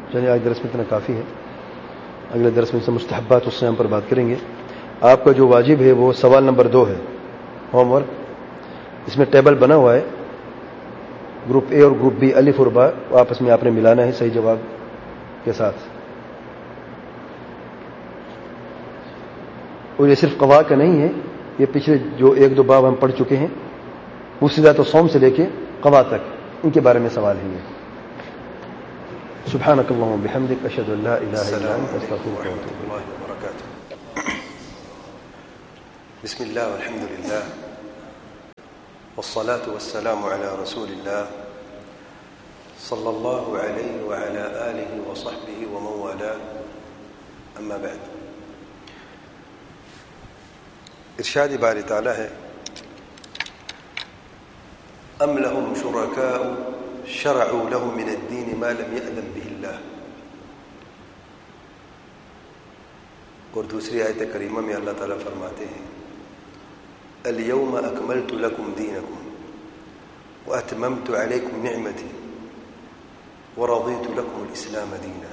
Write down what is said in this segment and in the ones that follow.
چلیے آج درس میں اتنا کافی ہے. اگلے درس میں سے مستحبات الصیام پر بات کریں گے. آپ کا جو واجب ہے وہ سوال نمبر 2 ہے، ہوم ورک. اس میں ٹیبل بنا ہوا ہے، گروپ اے اور گروپ بی الف اور با آپس میں آپ نے ملانا ہے صحیح جواب کے ساتھ. اور یہ صرف قوا کا نہیں ہے، یہ پچھلے جو 1-2 باب ہم پڑھ چکے ہیں مسجدات الصوم سے لے کے قوا تک، ان کے بارے میں سوال ہے. یہ سبحانك اللهم وبحمدك اشهد ان لا اله الا انت استغفرك واتوب اليك. بسم الله والحمد لله والصلاة والسلام على رسول الله صلى الله عليه وعلى آله وصحبه ومن والاه. أما بعد، ارشاد باری تعالی ہے ام لهم شركاء شرعوا لهم من الدين ما لم يأذن به الله. اور دوسری آیت کریمہ میں اللہ تعالیٰ فرماتے ہیں اليوم اکملت لکم دینکم واتممت علیکم نعمتی ورضیت لکم الاسلام دینا.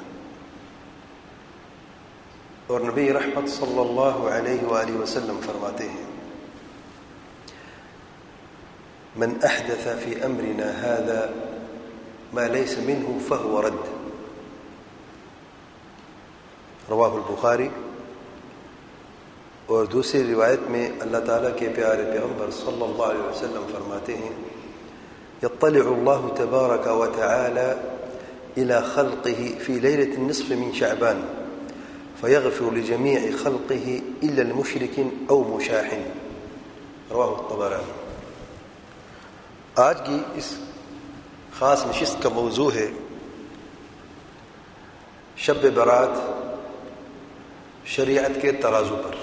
اور نبی رحمت صلی اللہ علیہ وآلہ وسلم فرماتے ہیں من احدث فی امرنا هذا ما ليس منه فهو رد. رواہ البخاری. اور دوسری روایت میں اللہ تعالیٰ کے پیارے پیغمبر صلی اللہ علیہ وسلم فرماتے ہیں یطلع اللہ تبارک وتعالی الى خلقه في ليلة النصف من شعبان فيغفر لجميع خلقه الا المشرك او مشاح. رواہ الطبرانی. آج کی اس خاص نشست کا موضوع ہے شب برات شریعت کے ترازو پر.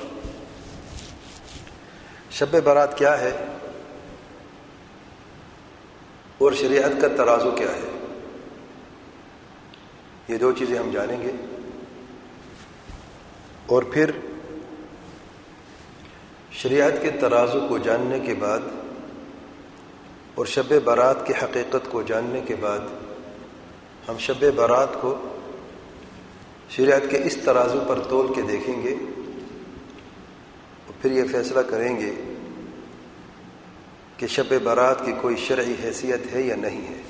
شب برات کیا ہے اور شریعت کا ترازو کیا ہے، یہ 2 چیزیں ہم جانیں گے. اور پھر شریعت کے ترازو کو جاننے کے بعد اور شب برات کی حقیقت کو جاننے کے بعد ہم شب برات کو شریعت کے اس ترازو پر تول کے دیکھیں گے اور پھر یہ فیصلہ کریں گے کہ شب برات کی کوئی شرعی حیثیت ہے یا نہیں ہے.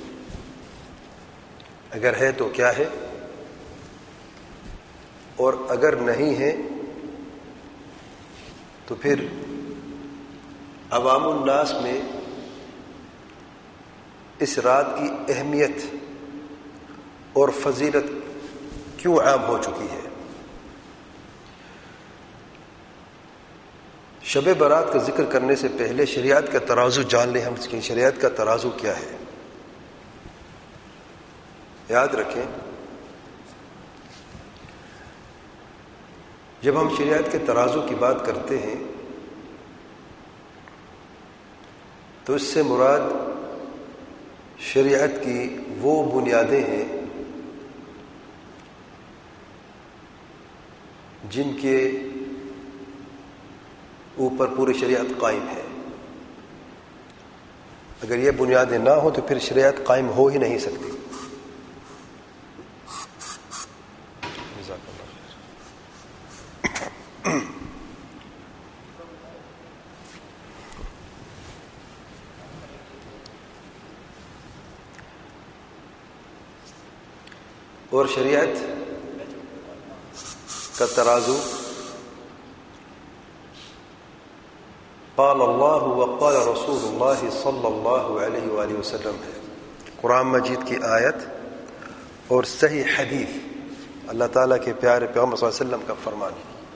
اگر ہے تو کیا ہے، اور اگر نہیں ہے تو پھر عوام الناس میں اس رات کی اہمیت اور فضیلت کیوں عام ہو چکی ہے. شب برات کا ذکر کرنے سے پہلے شریعت کا ترازو جان لیں ہم کہ شریعت کا ترازو کیا ہے. یاد رکھیں جب ہم شریعت کے ترازو کی بات کرتے ہیں تو اس سے مراد شریعت کی وہ بنیادیں ہیں جن کے اوپر پوری شریعت قائم ہے. اگر یہ بنیادیں نہ ہوں تو پھر شریعت قائم ہو ہی نہیں سکتی. اور شریعت کا ترازو قال اللہ وقال رسول اللہ صلی اللہ علیہ وآلہ وسلم ہے. قرآن مجید کی آیت اور صحیح حدیث اللہ تعالیٰ کے پیارے پیغمبر صلی اللہ علیہ وسلم کا فرمان.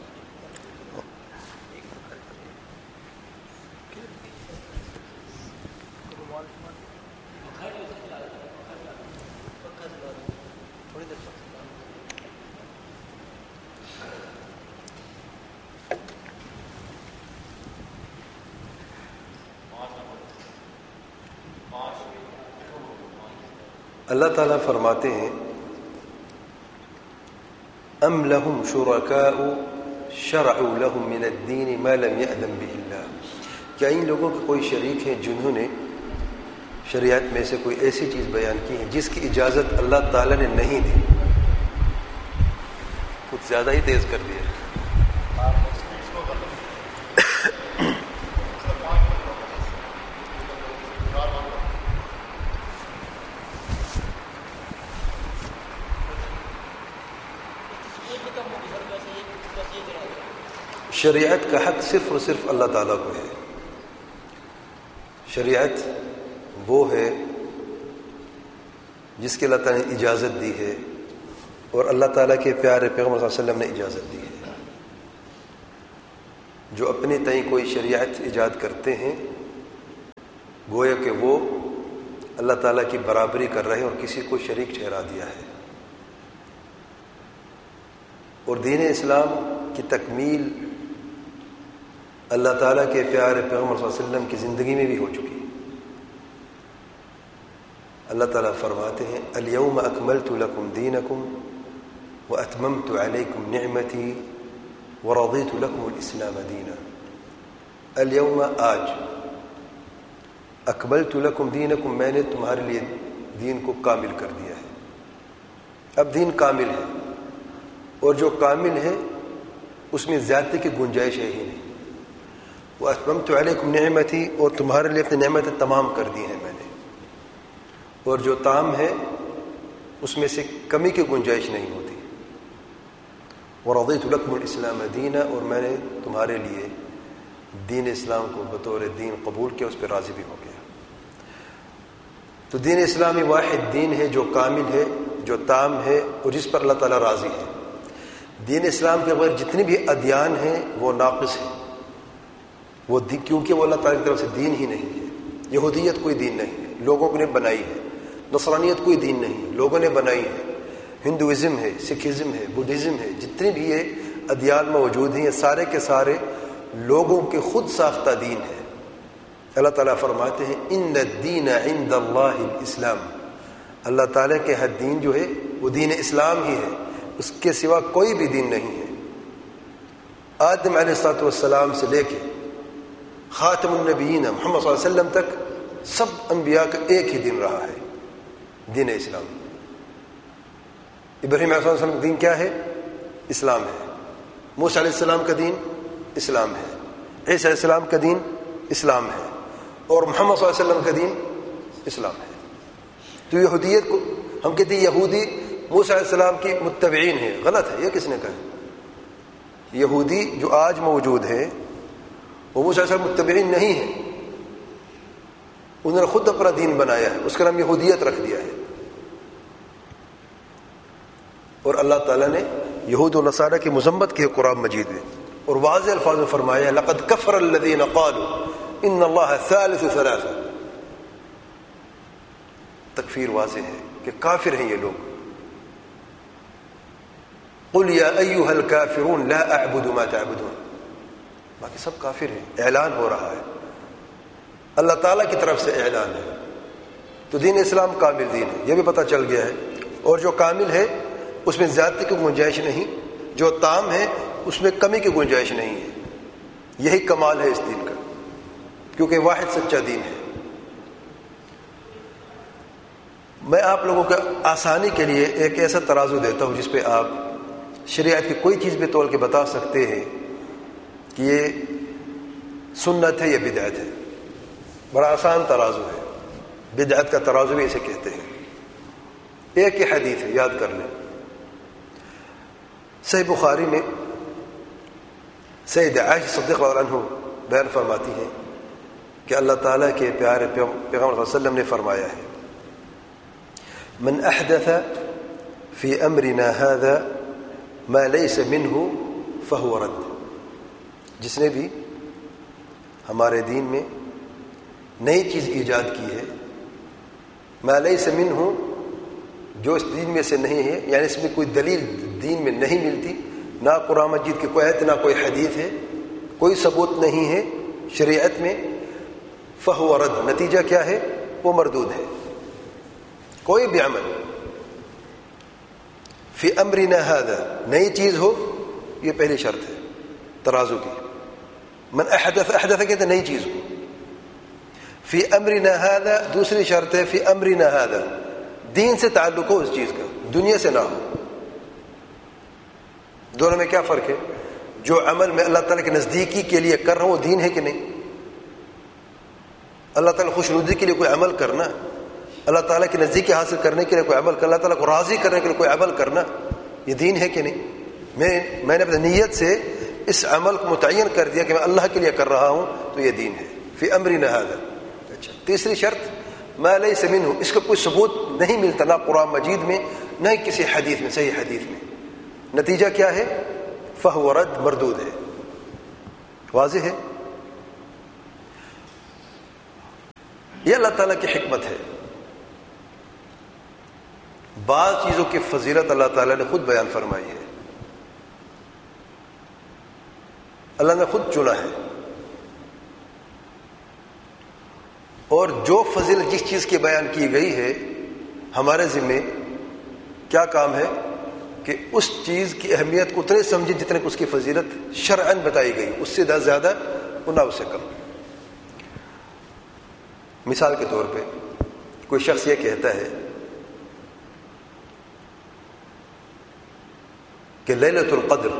اللہ تعالیٰ فرماتے ہیں ام لهم شرکاء شرعوا لهم من الدین ما لم یأذن به اللہ. کیا ان لوگوں کے کوئی شریک ہیں جنہوں نے شریعت میں سے کوئی ایسی چیز بیان کی ہے جس کی اجازت اللہ تعالیٰ نے نہیں دی. کچھ زیادہ ہی تیز کر دیا. شریعت کا حق صرف اور صرف اللہ تعالیٰ کو ہے. شریعت وہ ہے جس کے اللہ تعالیٰ نے اجازت دی ہے اور اللہ تعالیٰ کے پیارے پیغمبر صلی اللہ علیہ وسلم نے اجازت دی ہے. جو اپنے تئیں کوئی شریعت ایجاد کرتے ہیں گویا کہ وہ اللہ تعالیٰ کی برابری کر رہے ہیں اور کسی کو شریک ٹھہرا دیا ہے. اور دین اسلام کی تکمیل اللہ تعالیٰ کے پیارے پیغمبر صلی اللہ علیہ وسلم کی زندگی میں بھی ہو چکی. اللہ تعالیٰ فرماتے ہیں الیوم اکملت لکم دینکم واتممت علیکم نعمتی ورضیت لکم الاسلام دینا. الیوم آج اکملت لکم دینکم میں نے تمہارے لیے دین کو کامل کر دیا ہے. اب دین کامل ہے اور جو کامل ہے اس میں زیادتی کی گنجائش ہے ہی نہیں. وَأَتْمَمْتُ عَلَيْكُمْ نِعْمَتِي اور تمہارے لیے اپنی نعمتیں تمام کر دی ہیں میں نے. اور جو تام ہے اس میں سے کمی کی گنجائش نہیں ہوتی. وَرَضِيتُ لَكُمُ الْإِسْلَامَ دِينًا اور میں نے تمہارے لیے دین اسلام کو بطور دین قبول کیا, اس پہ راضی بھی ہو گیا. تو دین اسلامی واحد دین ہے جو کامل ہے, جو تام ہے اور جس پر اللہ تعالیٰ راضی ہے. دین اسلام کے بغیر جتنی بھی ادیان ہیں وہ ناقص ہیں, وہ کیونکہ وہ اللہ تعالیٰ کی طرف سے دین ہی نہیں ہے. یہودیت کوئی دین نہیں ہے, لوگوں نے بنائی ہے. نصرانیت کوئی دین نہیں ہے, لوگوں نے بنائی ہے. ہندوازم ہے, سکھزم ہے, بدھزم ہے, جتنے بھی یہ ادیان موجود ہیں یہ سارے کے سارے لوگوں کے خود ساختہ دین ہے. اللہ تعالیٰ فرماتے ہیں ان الدین عند اللہ الاسلام. اللہ تعالیٰ کے ہر دین جو ہے وہ دین اسلام ہی ہے, اس کے سوا کوئی بھی دین نہیں ہے. آدم علیہ السلام سے لے کے خاتم النبیین محمد صلی اللہ علیہ وسلم تک سب انبیاء کا ایک ہی دین رہا ہے, دین اسلام. ابراہیم علیہ السلام کا دین کیا ہے؟ اسلام ہے. موسیٰ علیہ السلام کا دین اسلام ہے. عیسیٰ علیہ السلام کا دین اسلام ہے. اور محمد صلی اللہ علیہ وسلم کا دین اسلام ہے. تو یہودیت کو ہم کہتے ہیں یہودی موسیٰ علیہ السلام کی متبعین ہیں, غلط ہے. یہ کس نے کہا؟ یہودی جو آج موجود ہے وہ موسیٰ علیہ السلام متبعین نہیں ہیں, انہوں نے خود اپنا دین بنایا ہے, اس کا نام یہودیت رکھ دیا ہے. اور اللہ تعالیٰ نے یہود و نصارہ کی مذمت کی قرآن مجید میں اور واضح الفاظ میں فرمایا لقد کفر الذین قالوا ان اللہ ثالث ثلاثہ. تکفیر واضح ہے کہ کافر ہیں یہ لوگ. قل یا ایھا الکافرون لا اعبد ما تعبدون. باقی سب کافر ہیں. اعلان ہو رہا ہے, اللہ تعالیٰ کی طرف سے اعلان ہے. تو دین اسلام کامل دین ہے, یہ بھی پتہ چل گیا ہے. اور جو کامل ہے اس میں زیادتی کی گنجائش نہیں, جو تام ہے اس میں کمی کی گنجائش نہیں ہے. یہی کمال ہے اس دین کا, کیونکہ واحد سچا دین ہے. میں آپ لوگوں کو آسانی کے لیے ایک ایسا ترازو دیتا ہوں جس پہ آپ شریعت کی کوئی چیز بھی تول کے بتا سکتے ہیں کہ یہ سنت ہے یا بدعت ہے. بڑا آسان ترازو ہے, بدعت کا ترازو بھی اسے کہتے ہیں. ایک ہی حدیث ہے, یاد کر لیں. صحیح بخاری میں سیدہ عائشہ صدیقہ رضی اللہ عنہ بیان فرماتی ہیں کہ اللہ تعالیٰ کے پیارے پیغمبر صلی اللہ علیہ وسلم نے فرمایا ہے من احدث فی امرنا هذا ما ليس منه فهو رد. جس نے بھی ہمارے دین میں نئی چیز ایجاد کی ہے, ما ليس منه جو اس دین میں سے نہیں ہے, یعنی اس میں کوئی دلیل دین میں نہیں ملتی, نہ قرآن مجید کی کوئی آیت نہ کوئی حدیث ہے, کوئی ثبوت نہیں ہے شریعت میں, فہو رد. نتیجہ کیا ہے؟ وہ مردود ہے. کوئی بھی عمل فی امرنا ھذا نئی چیز ہو, یہ پہلی شرط ہے ترازو کی. من احدث کہتے نئی چیز ہو. فی امرنا ھذا دوسری شرط ہے فی امرنا ھذا دین سے تعلق ہو اس چیز کا, دنیا سے نہ ہو. دونوں میں کیا فرق ہے؟ جو عمل میں اللہ تعالیٰ کی نزدیکی کے لیے کر رہا ہوں وہ دین ہے کہ نہیں؟ اللہ تعالیٰ خوشنودی کے لیے کوئی عمل کرنا، اللہ تعالیٰ کی نزدیکی حاصل کرنے کے لیے کوئی عمل کرنا، اللہ تعالیٰ کو راضی کرنے کے لیے کوئی عمل کرنا، یہ دین ہے کہ نہیں؟ میں نے اپنی نیت سے اس عمل کو متعین کر دیا کہ میں اللہ کے لیے کر رہا ہوں تو یہ دین ہے. فی امرنا ھذا. اچھا، تیسری شرط ما لیس منہ، اس کا کوئی ثبوت نہیں ملتا نہ قرآن مجید میں نہ ہی کسی حدیث میں، صحیح حدیث میں. نتیجہ کیا ہے؟ فہو رد، مردود ہے. واضح ہے؟ یہ اللہ تعالیٰ کی حکمت ہے. بعض چیزوں کی فضیلت اللہ تعالیٰ نے خود بیان فرمائی ہے، اللہ نے خود چنا ہے. اور جو فضیلت جس چیز کی بیان کی گئی ہے، ہمارے ذمے کیا کام ہے کہ اس چیز کی اہمیت کو اتنے سمجھیں جتنے کہ اس کی فضیلت شرعاً بتائی گئی، اس سے زیادہ اور نہ اس سے کم. مثال کے طور پہ کوئی شخص یہ کہتا ہے کہ لیلۃ القدر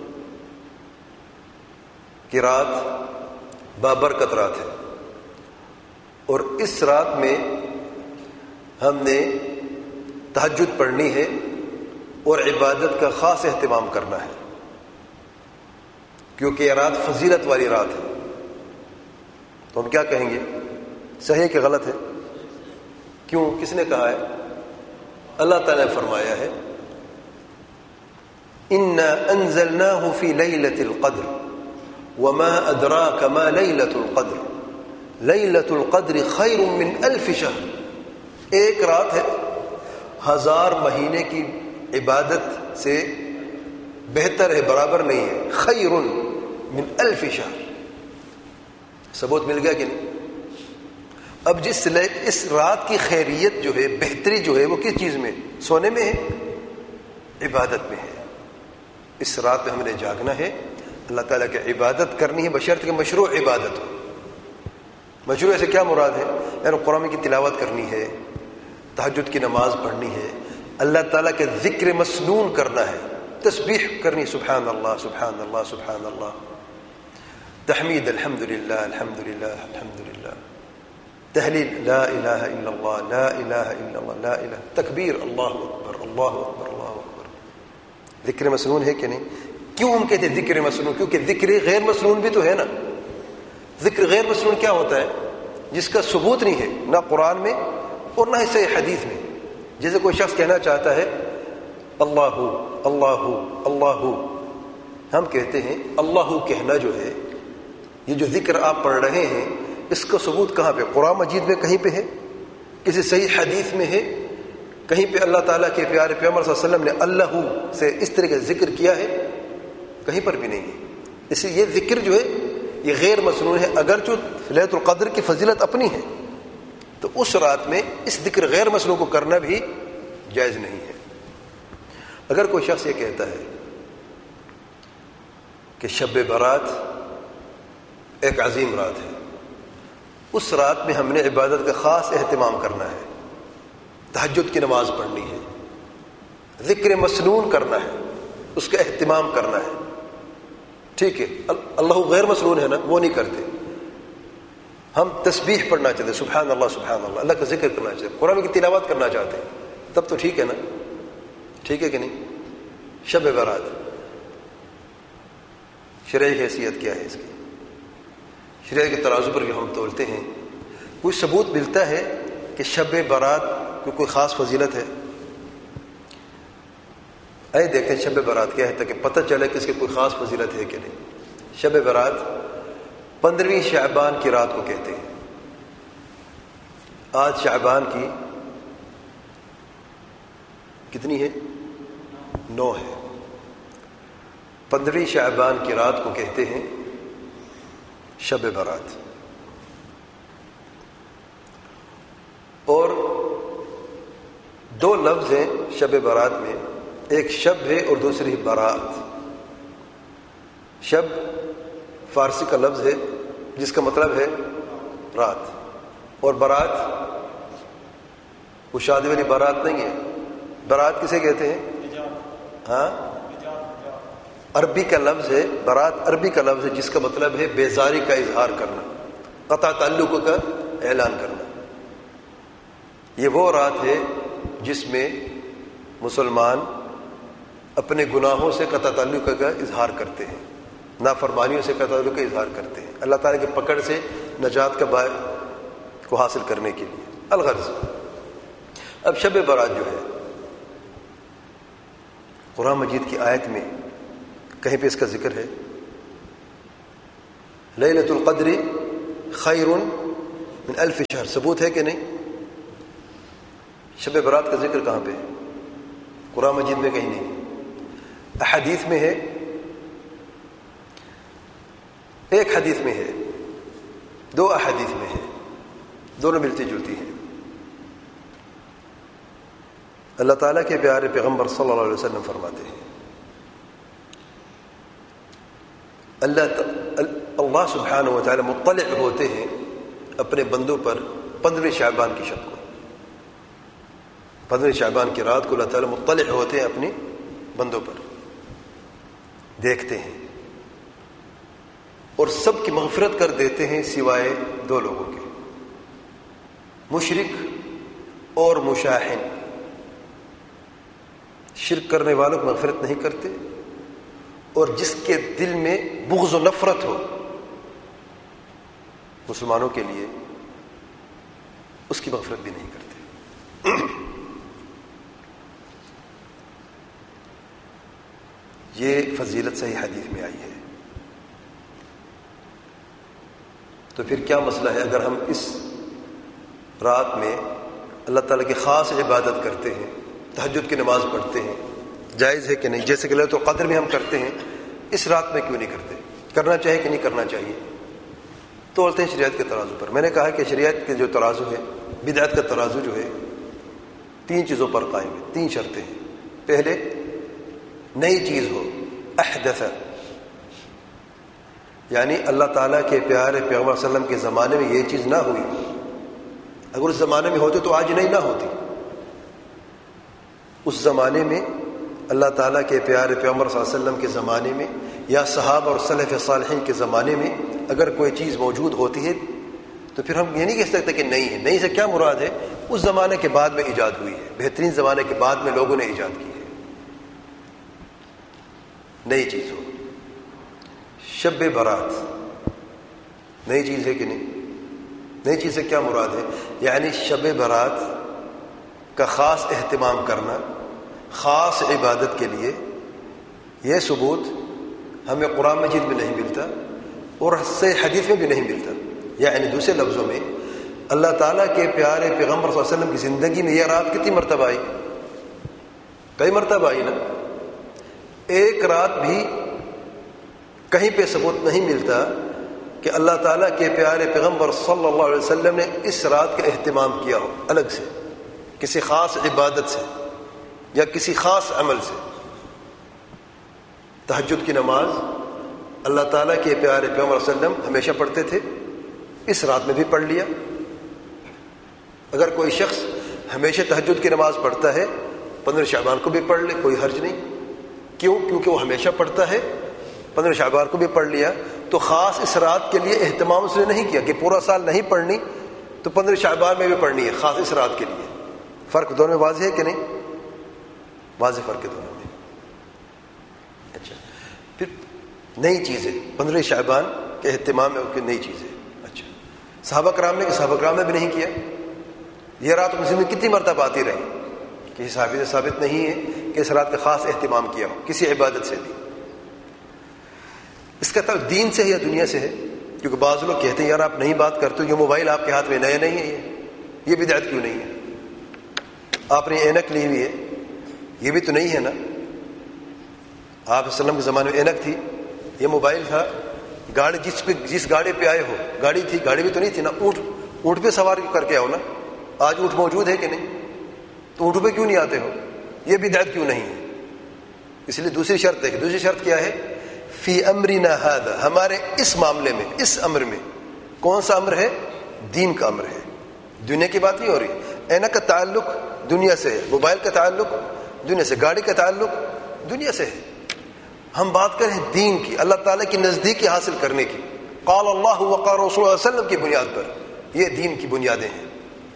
کی رات بابرکت رات ہے، اور اس رات میں ہم نے تہجد پڑھنی ہے اور عبادت کا خاص اہتمام کرنا ہے، کیونکہ یہ رات فضیلت والی رات ہے. تو ہم کیا کہیں گے؟ صحیح کہ غلط ہے؟ کیوں؟ کس نے کہا ہے؟ اللہ تعالیٰ نے فرمایا ہے اِنَّا أَنزَلْنَاهُ فِي لَيْلَةِ الْقَدْرِ وَمَا أَدْرَاكَ مَا لَيْلَةُ الْقَدْرِ لَيْلَةُ الْقَدْرِ خَيْرٌ مِّنْ أَلْفِ شَهْرٍ. ایک رات ہے 1000 مہینے کی عبادت سے بہتر ہے، برابر نہیں ہے. خَيْرٌ مِّنْ أَلْفِ شَهْرٍ. ثبوت مل گیا کہ نہیں؟ اب اس رات کی خیریت جو ہے، بہتری جو ہے، وہ کس چیز میں؟ سونے میں ہے، عبادت میں ہے. اس رات میں ہم نے جاگنا ہے، اللہ تعالیٰ کی عبادت کرنی ہے، بشرط کہ مشروع عبادت ہو. مشروع سے کیا مراد ہے؟ یعنی قرآن کی تلاوت کرنی ہے، تہجد کی نماز پڑھنی ہے، اللہ تعالیٰ کے ذکر مسنون کرنا ہے، تسبیح کرنی، سبحان اللہ سبحان اللہ سبحان اللہ، تحمید الحمدللہ الحمدللہ الحمدللہ، تحلیل لا الہ الا اللہ لا الہ الا اللہ لا الہ، تکبیر اللہ اکبر اللہ اکبر اللہ اکبر. ذکر مسنون ہے کہ نہیں؟ کیوں ہم کہتے ہیں ذکر مسنون؟ کیونکہ ذکر غیر مسنون بھی تو ہے نا. ذکر غیر مسنون کیا ہوتا ہے؟ جس کا ثبوت نہیں ہے نہ قرآن میں اور نہ صحیح حدیث میں. جیسے کوئی شخص کہنا چاہتا ہے اللہ اللہ اللہ، ہم کہتے ہیں اللہ کہنا جو ہے، یہ جو ذکر آپ پڑھ رہے ہیں، اس کا ثبوت کہاں پہ؟ قرآن مجید میں کہیں پہ ہے؟ کسی صحیح حدیث میں ہے؟ کہیں پہ اللہ تعالیٰ کے پیارے پیغمبر صلی اللہ علیہ وسلم نے اللہ سے اس طرح کا ذکر کیا ہے؟ کہیں پر بھی نہیں ہے. اس لیے یہ ذکر جو ہے یہ غیر مسنون ہے. اگرچہ لیلۃ القدر کی فضیلت اپنی ہے، تو اس رات میں اس ذکر غیر مسنون کو کرنا بھی جائز نہیں ہے. اگر کوئی شخص یہ کہتا ہے کہ شب برات ایک عظیم رات ہے، اس رات میں ہم نے عبادت کا خاص اہتمام کرنا ہے، تہجد کی نماز پڑھنی ہے، ذکر مسنون کرنا ہے، اس کا اہتمام کرنا ہے، ٹھیک ہے. اللہ غیر مسنون ہے نا، وہ نہیں کرتے. ہم تسبیح پڑھنا چاہتے ہیں، سبحان اللہ سبحان اللہ، اللہ کا ذکر کرنا چاہتے ہیں، قرآن کی تلاوت کرنا چاہتے ہیں، تب تو ٹھیک ہے نا؟ ٹھیک ہے کہ نہیں؟ شب برات شرعی حیثیت کیا ہے اس کی؟ شریعت کے ترازو پر جو ہم تولتے ہیں، کوئی ثبوت ملتا ہے کہ شب برات کو کوئی خاص فضیلت ہے؟ آئے دیکھیں شب برات کیا ہے تاکہ پتہ چلے کہ اس کی کوئی خاص فضیلت ہے کہ نہیں. شب برات 15ویں شعبان کی رات کو کہتے ہیں. آج شعبان کی کتنی ہے؟ 9 ہے. 15ویں شعبان کی رات کو کہتے ہیں شب برات. اور 2 لفظ ہیں شب برات میں، ایک شب ہے اور دوسری برات. شب فارسی کا لفظ ہے جس کا مطلب ہے رات، اور برات وہ شادی والی برات نہیں ہے. برات کسے کہتے ہیں؟ ہاں، عربی کا لفظ ہے، برات عربی کا لفظ ہے جس کا مطلب ہے بیزاری کا اظہار کرنا، قطع تعلق کا اعلان کرنا۔ یہ وہ رات ہے جس میں مسلمان اپنے گناہوں سے قطع تعلق کا اظہار کرتے ہیں، نافرمانیوں سے قطع تعلق کا اظہار کرتے ہیں، اللہ تعالیٰ کی پکڑ سے نجات کا باعث کو حاصل کرنے کے لیے۔ الغرض، اب شب برات جو ہے قرآن مجید کی آیت میں کہیں پہ اس کا ذکر ہے، لیلۃ القدر خیر من الف شہر، ثبوت ہے کہ نہیں؟ شب برات کا ذکر کہاں پہ ہے؟ قرآن مجید میں کہیں نہیں، احادیث میں ہے، ایک حدیث میں ہے، دو احادیث میں ہے، دونوں ملتی جلتی ہیں۔ اللہ تعالیٰ کے پیارے پیغمبر صلی اللہ علیہ وسلم فرماتے ہیں، اللہ سبحانہ و تعالی مطلع ہوتے ہیں اپنے بندوں پر 15 شعبان کی شب کو، 15 شعبان کی رات کو اللہ تعالیٰ مطلع ہوتے ہیں اپنے بندوں پر، دیکھتے ہیں اور سب کی مغفرت کر دیتے ہیں سوائے 2 لوگوں کے، مشرک اور مشاحن۔ شرک کرنے والوں کو مغفرت نہیں کرتے، اور جس کے دل میں بغض و نفرت ہو مسلمانوں کے لیے اس کی مغفرت بھی نہیں کرتے۔ یہ فضیلت صحیح حدیث میں آئی ہے۔ تو پھر کیا مسئلہ ہے اگر ہم اس رات میں اللہ تعالیٰ کی خاص عبادت کرتے ہیں، تہجد کی نماز پڑھتے ہیں، جائز ہے کہ نہیں؟ جیسے کہ لیلۃ القدر میں ہم کرتے ہیں، اس رات میں کیوں نہیں کرتے؟ کرنا چاہیے کہ نہیں کرنا چاہیے؟ تو بولتے ہیں شریعت کے ترازو پر۔ میں نے کہا کہ شریعت کے جو ترازو ہے، بدعت کا ترازو جو ہے 3 چیزوں پر قائم ہے، 3 شرطیں ہیں۔ پہلے، نئی چیز ہو، احدث، یعنی اللہ تعالیٰ کے پیارے پیغمبر صلی اللہ علیہ وسلم کے زمانے میں یہ چیز نہ ہوئی، اگر اس زمانے میں ہوتے تو آج نہیں نہ ہوتی۔ اس زمانے میں اللہ تعالیٰ کے پیارے پیغمبر صلی اللہ علیہ وسلم کے زمانے میں یا صحابہ اور سلف صالحین کے زمانے میں اگر کوئی چیز موجود ہوتی ہے تو پھر ہم یہ نہیں کہہ سکتے کہ نہیں ہے۔ نہیں سے کیا مراد ہے؟ اس زمانے کے بعد میں ایجاد ہوئی ہے، بہترین زمانے کے بعد میں لوگوں نے ایجاد کی ہے، نئی چیز ہو۔ شب برات نئی چیز ہے کہ نہیں؟ نئی چیز سے کیا مراد ہے؟ یعنی شب برات کا خاص اہتمام کرنا، خاص عبادت کے لیے، یہ ثبوت ہمیں قرآن مجید میں نہیں ملتا اور صحیح حدیث میں بھی نہیں ملتا۔ یعنی دوسرے لفظوں میں اللہ تعالیٰ کے پیارے پیغمبر صلی اللہ علیہ وسلم کی زندگی میں یہ رات کتنی مرتبہ آئی؟ کئی مرتبہ آئی نا۔ ایک رات بھی کہیں پہ ثبوت نہیں ملتا کہ اللہ تعالیٰ کے پیارے پیغمبر صلی اللہ علیہ وسلم نے اس رات کا اہتمام کیا ہو الگ سے، کسی خاص عبادت سے یا کسی خاص عمل سے۔ تہجد کی نماز اللہ تعالیٰ کے پیارے پیغمبر صلی اللہ علیہ وسلم ہمیشہ پڑھتے تھے، اس رات میں بھی پڑھ لیا۔ اگر کوئی شخص ہمیشہ تہجد کی نماز پڑھتا ہے، 15 شعبان کو بھی پڑھ لے، کوئی حرج نہیں۔ کیوں؟ کیونکہ وہ ہمیشہ پڑھتا ہے، 15 شعبان کو بھی پڑھ لیا، تو خاص اس رات کے لیے اہتمام اس نے نہیں کیا کہ پورا سال نہیں پڑھنی تو 15 شعبان میں بھی پڑھنی ہے، خاص اس رات کے لیے۔ فرق دونوں میں واضح ہے کہ نہیں؟ واضح فرق ہے دونوں میں۔ اچھا، پھر نئی چیز ہے 15 شعبان کے اہتمام میں کی نئی چیز ہے۔ اچھا، صحابہ کرام نے بھی نہیں کیا۔ یہ رات مسلم میں کتنی مرتبہ آتی رہی؟ کسی صحابی سے ثابت نہیں ہے کہ اس رات کا خاص اہتمام کیا ہو کسی عبادت سے بھی۔ اس کا تعلق دین سے ہے یا دنیا سے ہے؟ کیونکہ بعض لوگ کہتے ہیں یار آپ نہیں بات کرتے، یہ موبائل آپ کے ہاتھ میں نیا نہیں ہے، یہ بدعت کیوں نہیں ہے؟ آپ نے اینک لی ہوئی ہے، یہ بھی تو نہیں ہے نا۔ آپ وسلم کے زمانے میں اینک تھی، یہ موبائل تھا، گاڑی جس گاڑی پہ آئے ہو، گاڑی تھی، گاڑی بھی تو نہیں تھی نا، اونٹ پہ سوار کر کے آؤ نا۔ آج اونٹ موجود ہے کہ نہیں؟ تو اونٹ پہ کیوں نہیں آتے ہو؟ یہ بدعت کیوں نہیں ہے؟ اس لیے دوسری شرط ہے کہ دوسری شرط کیا ہے؟ فی امرنا ھذا، ہمارے اس معاملے میں، اس امر میں۔ کون سا امر ہے؟ دین کا امر ہے، دنیا کی بات نہیں ہو رہی۔ اینک کا تعلق دنیا سے ہے، موبائل کا تعلق دنیا سے، گاڑی کا تعلق دنیا سے ہے۔ ہم بات کریں دین کی، اللہ تعالیٰ کی نزدیکی حاصل کرنے کی، قال اللہ وقال رسول اللہ علیہ وسلم کی بنیاد پر. یہ دین کی بنیادیں ہیں.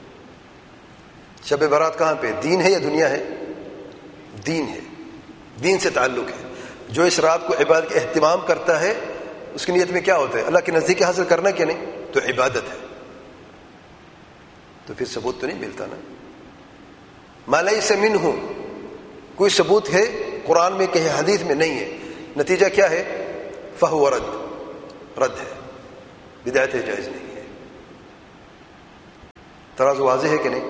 شب برات کہاں پہ؟ دین ہے یا دنیا ہے؟ دین ہے، دین سے تعلق ہے. جو اس رات کو عبادت کا اہتمام کرتا ہے اس کی نیت میں کیا ہوتا ہے؟ اللہ کی نزدیکی حاصل کرنا کہ نہیں؟ تو عبادت ہے. تو پھر ثبوت تو نہیں ملتا نا. ما لیس منہ، کوئی ثبوت ہے قرآن میں کہیں حدیث میں نہیں ہے، نتیجہ کیا ہے؟ فہو رد، رد ہے، بدعت جائز نہیں ہے. ترازو واضح ہے کہ نہیں؟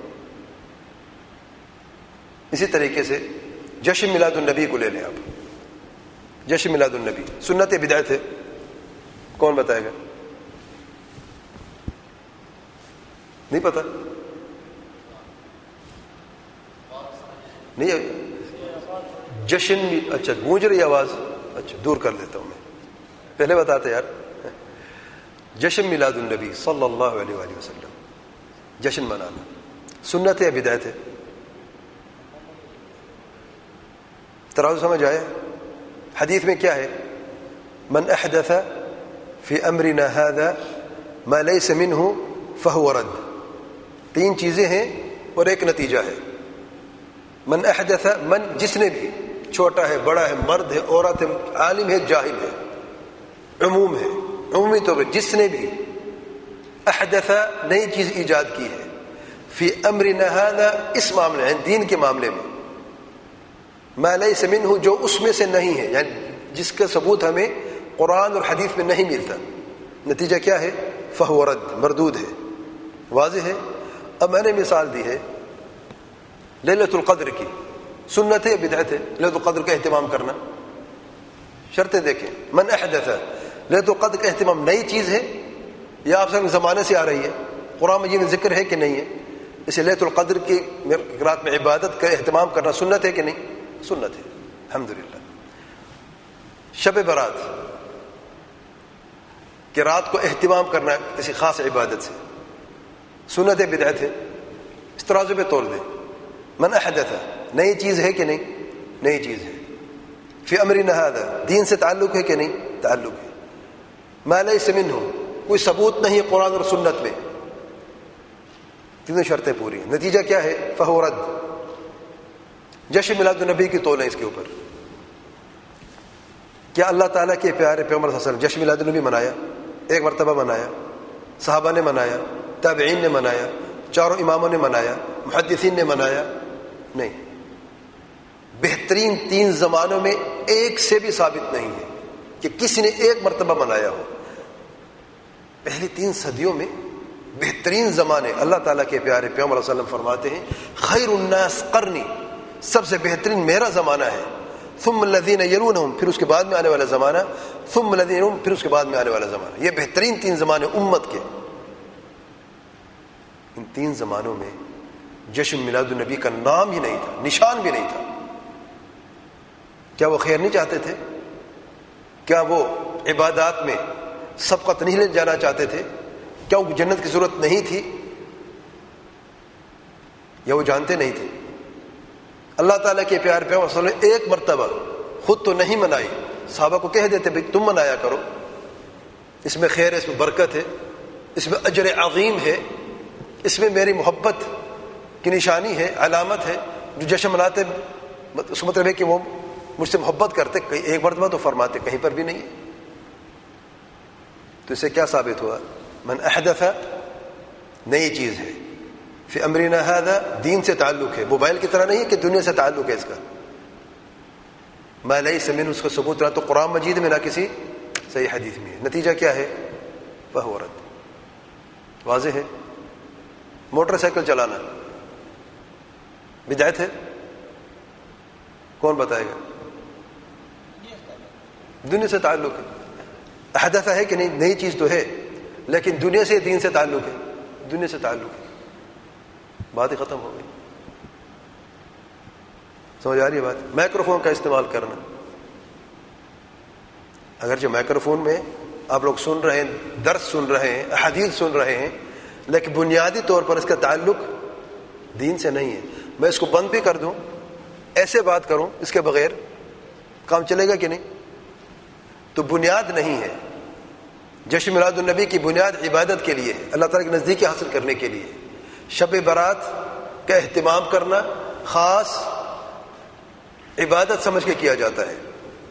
اسی طریقے سے جشن میلاد النبی کو لے لیں آپ. جشن میلاد النبی سنت ہے بدعت ہے؟ کون بتائے گا؟ نہیں پتا؟ نہیں جشن، اچھا گونج رہی آواز، اچھا دور کر دیتا ہوں میں، پہلے بتاتے یار. جشن میلاد النبی صلی اللہ علیہ وآلہ وسلم، جشن منانا سنت ہے یا بدعت ہے؟ ترازو سمجھ آیا؟ حدیث میں کیا ہے؟ من احدث فی امرنا هذا ما لیس منہ فہو رد. تین چیزیں ہیں اور ایک نتیجہ ہے. من احدث، من جس نے بھی، چھوٹا ہے بڑا ہے مرد ہے عورت ہے عالم ہے جاہل ہے، عموم ہے، عمومی طور پر جس نے بھی احدث نئی چیز ایجاد کی ہے، فی امرنا هذا اس معاملے ہیں دین کے معاملے میں، ما لیس منہ جو اس میں سے نہیں ہے، یعنی جس کا ثبوت ہمیں قرآن اور حدیث میں نہیں ملتا، نتیجہ کیا ہے؟ فہو رد، مردود ہے. واضح ہے؟ اب میں نے مثال دی ہے لیلۃ القدر کی، سنت ہے بدعت ہے لیلۃ القدر کا اہتمام کرنا؟ شرطیں دیکھیں. من احدث، لیلۃ القدر کا اہتمام نئی چیز ہے یا آپ سے زمانے سے آ رہی ہے؟ قرآن مجید میں ذکر ہے کہ نہیں ہے؟ اسے لیلۃ القدر کی رات میں عبادت کا اہتمام کرنا سنت ہے کہ نہیں؟ سنت ہے الحمدللہ. شب برات کہ رات کو اہتمام کرنا کسی خاص عبادت سے سنت ہے بدعت ہے؟ اس ترازو پہ تول دیں. من احدث نئی چیز ہے کہ نہیں؟ نئی چیز ہے. فی امرنا ھذا دین سے تعلق ہے کہ نہیں؟ تعلق ہے. ما لیس منہ کوئی ثبوت نہیں قرآن اور سنت میں. تینوں شرطیں پوری ہیں. نتیجہ کیا ہے؟ فہو رد. جشن میلاد النبی کی تولیں اس کے اوپر. کیا اللہ تعالیٰ کے پیارے پیغمبر صلی اللہ علیہ وسلم جشن میلاد النبی منایا؟ ایک مرتبہ منایا، صحابہ نے منایا، تابعین نے منایا، چاروں اماموں نے منایا، محدثین نے منایا؟ نہیں. بہترین تین زمانوں میں ایک سے بھی ثابت نہیں ہے کہ کسی نے ایک مرتبہ منایا ہو. پہلی 3 صدیوں میں بہترین زمانے اللہ تعالیٰ کے پیارے پیغمبر صلی اللہ علیہ وسلم فرماتے ہیں خیر الناس قرنی، سب سے بہترین میرا زمانہ ہے، ثم الذین یلونہم پھر اس کے بعد میں آنے والا زمانہ، ثم الذین یلونہم پھر اس کے بعد میں آنے والا زمانہ. یہ بہترین 3 زمانے امت کے. ان 3 زمانوں میں جشن میلاد النبی کا نام ہی نہیں تھا، نشان بھی نہیں تھا. کیا وہ خیر نہیں چاہتے تھے؟ کیا وہ عبادات میں سبقت نہیں لے جانا چاہتے تھے؟ کیا وہ جنت کی ضرورت نہیں تھی؟ یا وہ جانتے نہیں تھے؟ اللہ تعالیٰ کے پیار پیغمبر صلی اللہ علیہ وسلم ایک مرتبہ خود تو نہیں منائی، صحابہ کو کہہ دیتے بھائی تم منایا کرو، اس میں خیر ہے، اس میں برکت ہے، اس میں اجر عظیم ہے، اس میں میری محبت کی نشانی ہے، علامت ہے. جو جشن مناتے اس کا مطلب ہے کہ وہ مجھ سے محبت کرتے. ایک مرتبہ تو فرماتے، کہیں پر بھی نہیں. تو اس سے کیا ثابت ہوا؟ من احدث نئی چیز ہے، فی امرنا ھذا دین سے تعلق ہے، موبائل کی طرح نہیں ہے کہ دنیا سے تعلق ہے اس کا. ما لیس منہ اس کا ثبوت نہ تو قرآن مجید میں نہ کسی صحیح حدیث میں ہے. نتیجہ کیا ہے؟ فہو رد. واضح ہے؟ موٹر سائیکل چلانا بدعت ہے؟ کون بتائے گا؟ دنیا سے تعلق ہے. احدث ہے کہ نہیں؟ نئی چیز تو ہے لیکن دنیا سے دین سے تعلق ہے. دنیا سے تعلق ہے، بات ہی ختم ہو گئی. سمجھ آ رہی ہے بات؟ مائکروفون کا استعمال کرنا، اگرچہ مائکروفون میں آپ لوگ سن رہے ہیں، درس سن رہے ہیں، احادیث سن رہے ہیں، لیکن بنیادی طور پر اس کا تعلق دین سے نہیں ہے. میں اس کو بند بھی کر دوں، ایسے بات کروں اس کے بغیر کام چلے گا کہ نہیں؟ تو بنیاد نہیں ہے. جشن میلاد النبی کی بنیاد عبادت کے لیے ہے، اللہ تعالیٰ کی نزدیکی حاصل کرنے کے لیے. شب برات کا اہتمام کرنا خاص عبادت سمجھ کے کیا جاتا ہے.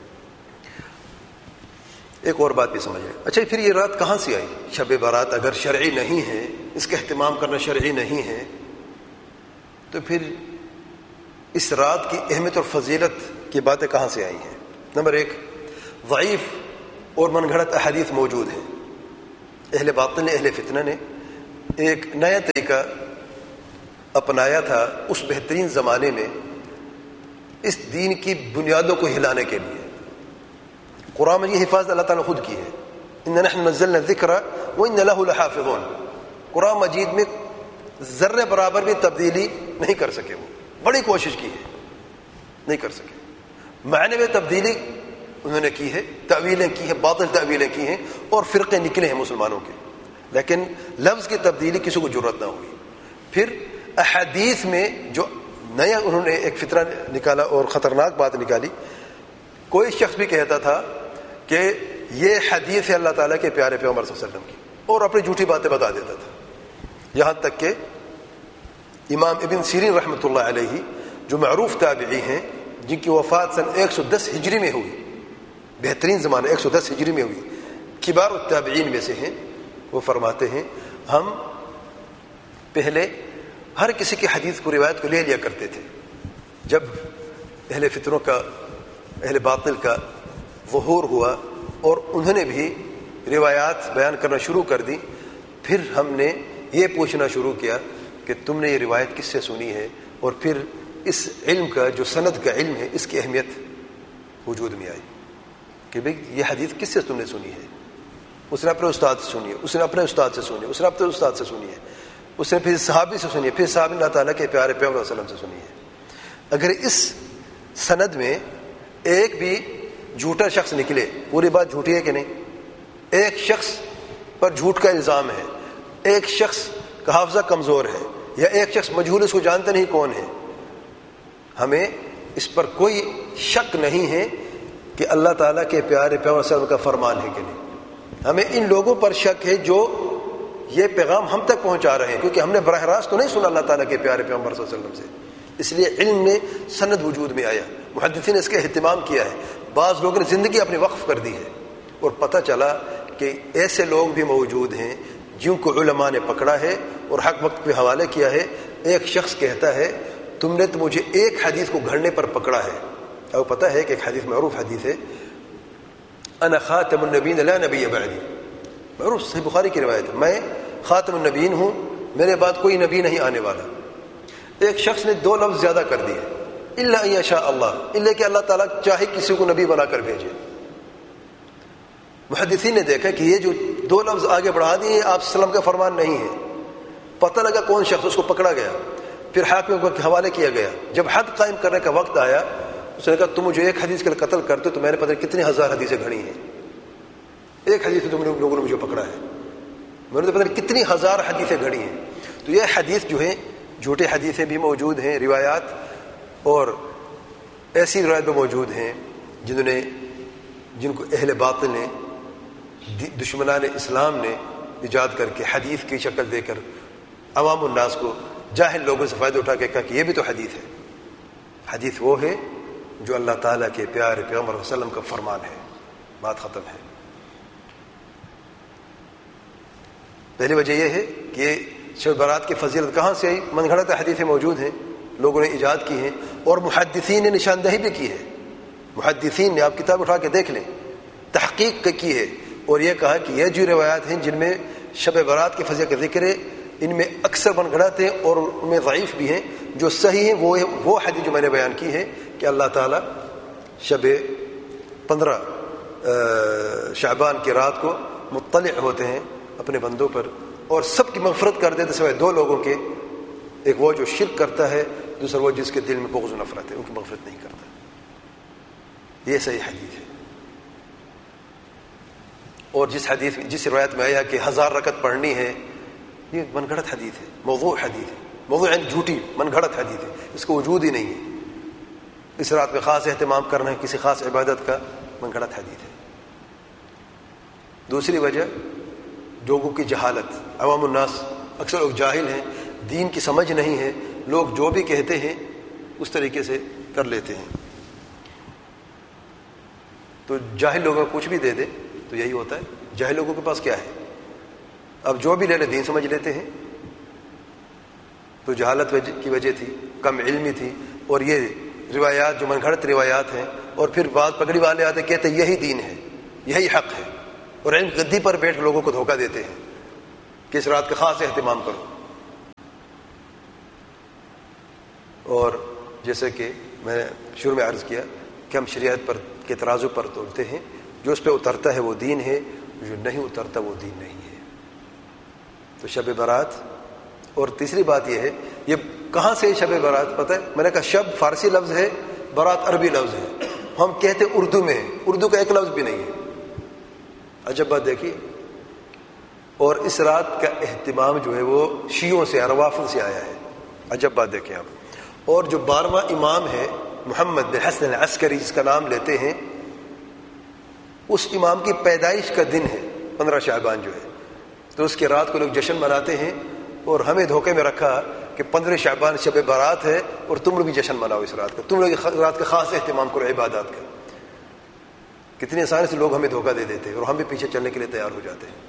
ایک اور بات بھی سمجھ لیں. اچھا پھر یہ رات کہاں سے آئی؟ شب برات اگر شرعی نہیں ہے، اس کا اہتمام کرنا شرعی نہیں ہے، تو پھر اس رات کی اہمیت اور فضیلت کی باتیں کہاں سے آئی ہیں؟ نمبر ایک، ضعیف اور من گھڑت احادیث موجود ہیں. اہل باطل نے، اہل فتنہ نے ایک نیا طریقہ اپنایا تھا اس بہترین زمانے میں اس دین کی بنیادوں کو ہلانے کے لیے. قرآن میں یہ حفاظت اللہ تعالیٰ نے خود کی ہے. اِنَّا نَحْنُ نَزَّلْنَا الذِّكْرَ وَإِنَّا لَهُ لَحَافِظُونَ. قرآن مجید میں ذرے برابر بھی تبدیلی نہیں کر سکے. وہ بڑی کوشش کی ہے، نہیں کر سکے. معنی میں تبدیلی انہوں نے کی ہے، تعویلیں کی ہیں، باطل تعویلیں کی ہیں، اور فرقے نکلے ہیں مسلمانوں کے، لیکن لفظ کی تبدیلی کسی کو ضرورت نہ ہوئی. پھر احادیث میں جو نیا انہوں نے ایک فطرہ نکالا اور خطرناک بات نکالی. کوئی شخص بھی کہتا تھا کہ یہ حدیث ہے اللہ تعالیٰ کے پیارے پیغمبر صلی اللہ علیہ وسلم کی، اور اپنی جھوٹی باتیں بتا دیتا تھا. یہاں تک کہ امام ابن سیرین رحمۃ اللہ علیہ جو معروف تابعی ہیں، جن کی وفات سن 110 ہجری میں ہوئی، بہترین زمانہ 110 ہجری میں ہوئی، کبار التابعین میں سے ہیں، وہ فرماتے ہیں ہم پہلے ہر کسی کی حدیث کو، روایت کو لے لیا کرتے تھے. جب اہل فطروں کا، اہل باطل کا ظہور ہوا اور انہوں نے بھی روایات بیان کرنا شروع کر دی، پھر ہم نے یہ پوچھنا شروع کیا کہ تم نے یہ روایت کس سے سنی ہے، اور پھر اس علم کا جو سند کا علم ہے اس کی اہمیت وجود میں آئی کہ بھئی یہ حدیث کس سے تم نے سنی ہے. اس نے اپنے استاد سے سنی ہے، اس نے اپنے استاد سے سنی ہے، اس نے اپنے استاد سے سنی ہے، اس نے پھر صحابی سے سنی ہے، پھر صحابی اللہ تعالیٰ کے پیارے پیغمبر صلی اللہ علیہ وسلم سے سنی ہے. اگر اس سند میں ایک بھی جھوٹا شخص نکلے، پوری بات جھوٹی ہے کہ نہیں؟ ایک شخص پر جھوٹ کا الزام ہے، ایک شخص کا حافظہ کمزور ہے، یا ایک شخص مجہول، اس کو جانتے نہیں کون ہے، ہمیں اس پر کوئی شک نہیں ہے کہ اللہ تعالیٰ کے پیارے پیغمبر صلی اللہ علیہ وسلم کا فرمان ہے کہ نہیں. ہمیں ان لوگوں پر شک ہے جو یہ پیغام ہم تک پہنچا رہے ہیں، کیونکہ ہم نے براہ راست تو نہیں سنا اللہ تعالیٰ کے پیارے پیغمبر صلی اللہ علیہ وسلم سے، اس لیے علم میں سند وجود میں آیا، محدثین نے اس کا اہتمام کیا ہے. بعض لوگوں نے زندگی اپنی وقف کر دی ہے، اور پتہ چلا کہ ایسے لوگ بھی موجود ہیں جن کو علماء نے پکڑا ہے اور حق وقت پہ حوالے کیا ہے. ایک شخص کہتا ہے تم نے تو مجھے ایک حدیث کو گھڑنے پر پکڑا ہے. اور پتہ ہے کہ ایک حدیث معروف حدیث ہے، انا خاتم النبیین لا نبی بعدی، معروف صحیح بخاری کی روایت ہے، میں خاتم النبیین ہوں، میرے بعد کوئی نبی نہیں آنے والا. ایک شخص نے 2 لفظ زیادہ کر دیے، الا ان یشاء اللہ، الا کہ اللہ تعالیٰ چاہے کسی کو نبی بنا کر بھیجے. محدثین نے دیکھا کہ یہ جو 2 لفظ آگے بڑھا دیے آپ صلی اللہ علیہ وسلم کا فرمان نہیں ہے. پتہ لگا کون شخص، اس کو پکڑا گیا، پھر حاکم کے حوالے کیا گیا. جب حد قائم کرنے کا وقت آیا، اس نے کہا تم مجھے ایک حدیث کے لیے قتل کرتے تو میں نے پتہ نہیں کتنی ہزار حدیثیں گھڑی ہیں، ایک حدیث تم لوگوں نے مجھے پکڑا ہے، میں نے تو پتہ نہیں کتنی ہزار حدیثیں گھڑی ہیں. تو یہ حدیث جو ہے، جھوٹے حدیثیں بھی موجود ہیں، روایات، اور ایسی روایت بھی موجود ہیں جن کو اہل باطل نے، دشمنان اسلام نے ایجاد کر کے حدیث کی شکل دے کر عوام الناس کو، جاہل لوگوں سے فائدہ اٹھا کے کہا کہ یہ بھی تو حدیث ہے. حدیث وہ ہے جو اللہ تعالیٰ کے پیارے پیغمبر صلی اللہ علیہ وسلم کا فرمان ہے. بات ختم ہے. پہلی وجہ یہ ہے کہ شب برات کی فضیلت کہاں سے آئی؟ من گھڑت حدیثیں موجود ہیں، لوگوں نے ایجاد کی ہیں، اور محدثین نے نشاندہی بھی کی ہے. محدثین نے، آپ کتاب اٹھا کے دیکھ لیں، تحقیق کی ہے، اور یہ کہا کہ یہ جو روایات ہیں جن میں شب برات کی فضیلت کا ذکر ہے، ان میں اکثر من گھڑت ہیں اور ان میں ضعیف بھی ہیں. جو صحیح ہیں وہ حدیث جو میں نے بیان کی ہے کہ اللہ تعالیٰ شب 15 شعبان کی رات کو مطلع ہوتے ہیں اپنے بندوں پر، اور سب کی مغفرت کر دیتے سوائے 2 لوگوں کے، ایک وہ جو شرک کرتا ہے، دوسرا وہ جس کے دل میں بغض و نفرت ہے، ان کی مغفرت نہیں کرتا. یہ صحیح حدیث ہے. اور جس روایت میں آیا کہ 1000 رکعت پڑھنی ہے، یہ من گھڑت حدیث ہے، موضوع حدیث ہے. موضوع یعنی جھوٹی من گھڑت حدیث ہے، اس کا وجود ہی نہیں ہے. اس رات میں خاص اہتمام کرنا ہے کسی خاص عبادت کا، من گھڑت حدیث ہے۔ دوسری وجہ لوگوں کی جہالت، عوام الناس، اکثر لوگ جاہل ہیں، دین کی سمجھ نہیں ہے، لوگ جو بھی کہتے ہیں اس طریقے سے کر لیتے ہیں۔ تو جاہل لوگوں کو کچھ بھی دے دے تو یہی ہوتا ہے، جاہل لوگوں کے پاس کیا ہے، اب جو بھی لے لے دین سمجھ لیتے ہیں۔ تو جہالت کی وجہ تھی، کم علمی تھی، اور یہ روایات جو من گھڑت روایات ہیں، اور پھر بعض پگڑی والے آتے کہتے یہی دین ہے، یہی حق ہے، اور علم گدی پر بیٹھ لوگوں کو دھوکہ دیتے ہیں کہ اس رات کا خاص اہتمام کرو۔ اور جیسے کہ میں نے شروع میں عرض کیا کہ ہم شریعت پر کے ترازو پر تولتے ہیں، جو اس پہ اترتا ہے وہ دین ہے، جو نہیں اترتا وہ دین نہیں ہے۔ تو شب برات، اور تیسری بات یہ ہے، یہ کہاں سے شب برات پتہ ہے؟ میں نے کہا شب فارسی لفظ ہے، برات عربی لفظ ہے، ہم کہتے اردو میں، اردو کا ایک لفظ بھی نہیں ہے۔ عجب بات دیکھیے، اور اس رات کا اہتمام جو ہے وہ شیعوں سے، روافض سے آیا ہے۔ عجب بات دیکھیں آپ۔ اور جو 12واں امام ہے محمد بن حسن العسکری، جس کا نام لیتے ہیں، اس امام کی پیدائش کا دن ہے 15 شعبان جو ہے، تو اس کے رات کو لوگ جشن مناتے ہیں، اور ہمیں دھوکے میں رکھا کہ 15 شعبان شب برات ہے اور تم لوگ بھی جشن مناؤ اس رات کا، تم لوگ اس رات کا خاص اہتمام کرو عبادات کا۔ کتنی آسانی سے لوگ ہمیں دھوکہ دے دیتے ہیں اور ہم بھی پیچھے چلنے کے لیے تیار ہو جاتے ہیں۔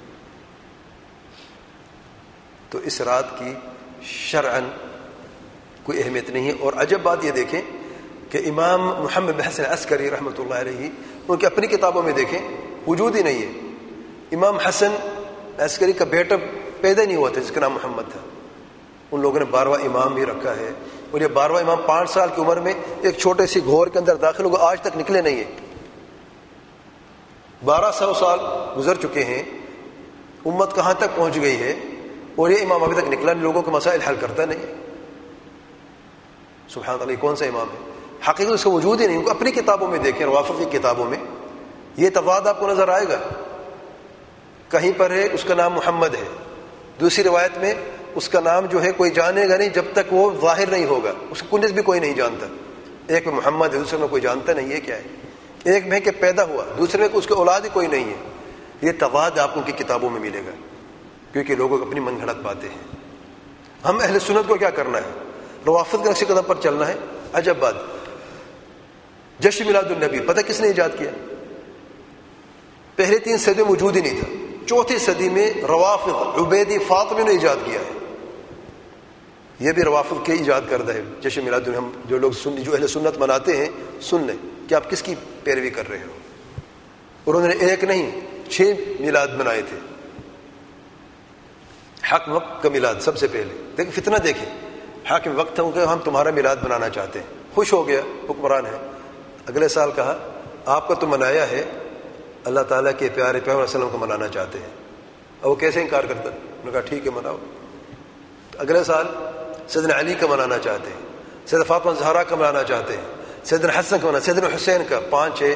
تو اس رات کی شرعاً کوئی اہمیت نہیں ہے۔ اور عجب بات یہ دیکھیں کہ امام محمد بن حسن عسکری رحمۃ اللہ علیہ، ان کی اپنی کتابوں میں دیکھیں وجود ہی نہیں ہے۔ امام حسن عسکری کا بیٹا پیدا نہیں ہوا تھا جس کا نام محمد تھا، ان لوگوں نے 12واں امام بھی رکھا ہے، اور یہ 12واں امام 5 سال کی عمر میں ایک چھوٹے سی گھور کے اندر داخل ہوگا، آج تک نکلے نہیں ہیں۔ 1200 سال گزر چکے ہیں، امت کہاں تک پہنچ گئی ہے، اور یہ امام ابھی تک نکلا نہیں، لوگوں کے مسائل حل کرتا نہیں۔ سبحان اللہ، کون سا امام ہے؟ حقیقت اس کا وجود ہی نہیں۔ ان کو اپنی کتابوں میں دیکھیں، روافض کی کتابوں میں یہ تضاد آپ کو نظر آئے گا۔ کہیں پر ہے اس کا نام محمد ہے، دوسری روایت میں اس کا نام جو ہے کوئی جانے گا نہیں جب تک وہ ظاہر نہیں ہوگا، اس کی کنیت بھی کوئی نہیں جانتا۔ ایک میں محمد ہے، دوسرے میں کوئی جانتا نہیں ہے کیا ہے، ایک میں کہ پیدا ہوا، دوسرے میں اس کے اولاد ہی کوئی نہیں ہے۔ یہ تضاد آپ کو ان کی کتابوں میں ملے گا، کیونکہ لوگوں اپنی من گھڑت باتیں ہیں۔ ہم اہل سنت کو کیا کرنا ہے؟ روافض کے نقش قدم پر چلنا ہے۔ عجب بات، جشن میلاد النبی پتہ کس نے ایجاد کیا؟ پہلے 3 صدی میں وجود ہی نہیں تھا، 4تھی صدی میں روافض عبیدی فاطمی نے ایجاد کیا ہے۔ یہ بھی روافض کے ایجاد کردہ ہے جشن میلاد النبی۔ ہم جو لوگ جو اہل سنت مناتے ہیں، سن لیں کہ آپ کس کی پیروی کر رہے ہو۔ اور انہوں نے 1 نہیں 6 میلاد بنائے تھے۔ حق وقت کا میلاد سب سے پہلے، دیکھیں فتنہ دیکھیں، حاکم وقت ہوں کہ ہم تمہارا میلاد بنانا چاہتے ہیں، خوش ہو گیا حکمران ہے، اگلے سال کہا آپ کا تو منایا ہے، اللہ تعالیٰ کے پیارے پیغمبر علیہ وسلم کو منانا چاہتے ہیں۔ اور وہ کیسے انکار کرتا؟ انہوں نے کہا ٹھیک ہے مناؤ۔ تو اگلے سال سیدنا علی کا منانا چاہتے ہیں، سیدنا فاطمہ زہرا کا منانا چاہتے ہیں، سیدنا حسن کا منانا، سیدنا حسین کا، 5-6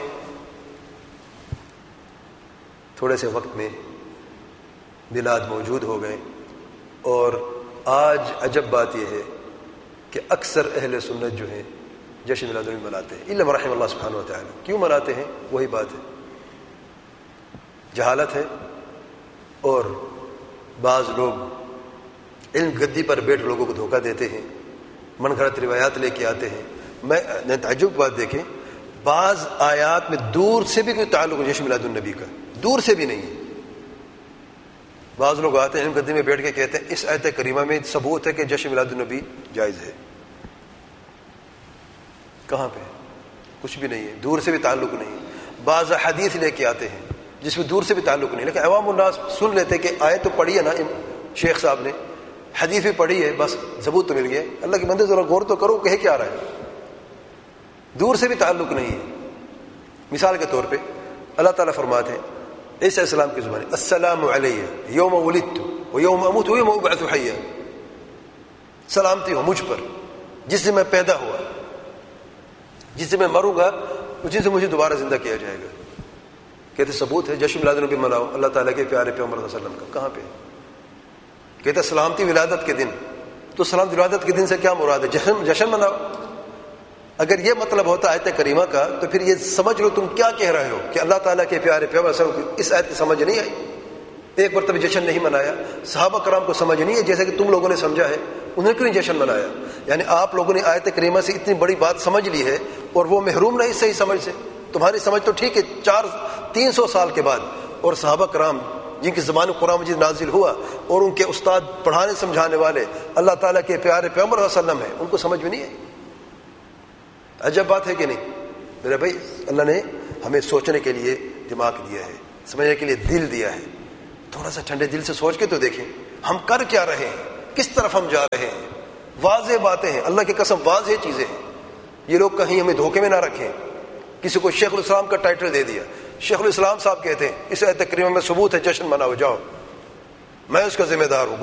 تھوڑے سے وقت میں میلاد موجود ہو گئے۔ اور آج عجب بات یہ ہے کہ اکثر اہل سنت جو ہیں جشن میلاد النبی مناتے ہیں، الا رحم اللہ سبحانہ و تعالی۔ کیوں مناتے ہیں؟ وہی بات ہے، جہالت ہے، اور بعض لوگ علم گدی پر بیٹھ لوگوں کو دھوکہ دیتے ہیں، من گھڑت روایات لے کے آتے ہیں۔ میں تعجب بات دیکھیں، بعض آیات میں دور سے بھی کوئی تعلق جشن میلاد النبی کا، دور سے بھی نہیں ہے۔ بعض لوگ آتے ہیں علم گدی میں بیٹھ کے کہتے ہیں اس آیت کریمہ میں ثبوت ہے کہ جشن میلاد النبی جائز ہے۔ کہاں پہ؟ کچھ بھی نہیں ہے، دور سے بھی تعلق نہیں ہے۔ بعض حدیث لے کے آتے ہیں جس میں دور سے بھی تعلق نہیں، لیکن عوام الناس سن لیتے کہ آیت تو پڑھی ہے نا شیخ صاحب نے، حدیث بھی پڑھی ہے، بس ثبوت تو مل گیا۔ اللہ کے بندے ذرا غور تو کرو، کہے کیا رہا ہے؟ دور سے بھی تعلق نہیں ہے۔ مثال کے طور پہ اللہ تعالیٰ فرماتے ہیں عیسیٰ علیہ السلام کی زبان، السلام علیہ یوم ولدت و یوم اموت و یوم ابعث حیا، سلامتی ہو مجھ پر جس سے میں پیدا ہوا، جس سے میں مروں گا، اسی سے مجھے دوبارہ زندہ کیا جائے گا۔ کہتے ثبوت ہے، جشن میلاد النبی مناؤ اللہ تعالیٰ کے پیارے پیغمبر صلی اللہ علیہ وسلم کا۔ کہاں پہ؟ کہتے سلامتی ولادت کے دن، تو سلامتی ولادت کے دن سے کیا مراد ہے؟ جشن مناؤ۔ اگر یہ مطلب ہوتا آیت کریمہ کا تو پھر یہ سمجھ لو تم کیا کہہ رہے ہو کہ اللہ تعالیٰ کے پیارے پیغمبر صلی اللہ علیہ وسلم کو اس آیت کی سمجھ نہیں آئی، ایک مرتبہ جشن نہیں منایا، صحابہ کرام کو سمجھ نہیں ہے جیسا کہ تم لوگوں نے سمجھا ہے، انہوں نے کیوں نہیں جشن منایا؟ یعنی آپ لوگوں نے آیت کریمہ سے اتنی بڑی بات سمجھ لی ہے اور وہ محروم نہیں صحیح سمجھ سے. تمہاری سمجھ تو ٹھیک ہے 300 سال کے بعد، اور صحابہ کرام جن کی زبان قرآن مجید نازل ہوا اور ان کے استاد پڑھانے سمجھانے والے اللہ تعالیٰ کے پیارے پیغمبر صلی اللہ علیہ وسلم ہیں، ان کو سمجھ میں نہیں ہے. عجب بات ہے کہ نہیں میرے بھائی؟ اللہ نے ہمیں سوچنے کے لیے دماغ دیا ہے، سمجھنے کے لیے دل دیا ہے. تھوڑا سا ٹھنڈے دل سے سوچ کے تو دیکھیں ہم کر کیا رہے ہیں، کس طرف ہم جا رہے ہیں. واضح باتیں ہیں، اللہ کی قسم واضح چیزیں ہیں. یہ لوگ کہیں ہمیں دھوکے میں نہ رکھیں. کسی کو شیخ الاسلام کا ٹائٹل دے دیا، شیخ الاسلام صاحب کہتے ہیں اس آیت کریمہ میں ثبوت ہے جشن مناؤ جاؤ، میں اس کا ذمہ دار ہوں.